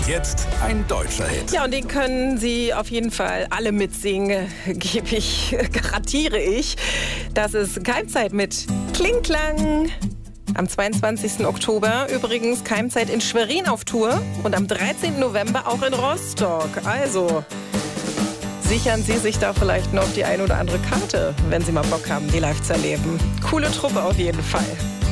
Und jetzt ein deutscher Hit. Ja, und den können Sie auf jeden Fall alle mitsingen, garantiere ich. Das ist Keimzeit mit Klingklang. Am 22. Oktober übrigens Keimzeit in Schwerin auf Tour und am 13. November auch in Rostock. Also sichern Sie sich da vielleicht noch die ein oder andere Karte, wenn Sie mal Bock haben, die live zu erleben. Coole Truppe auf jeden Fall.